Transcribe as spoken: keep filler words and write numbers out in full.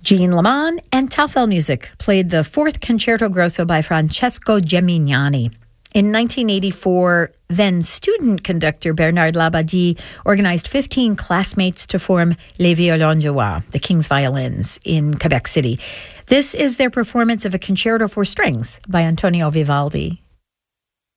Jean Laman and Taufel Music played the fourth Concerto Grosso by Francesco Gemignani. In nineteen eighty-four, then student conductor Bernard Labadie organized fifteen classmates to form Les Violons du Roi, the King's Violins, in Quebec City. This is their performance of a concerto for strings by Antonio Vivaldi.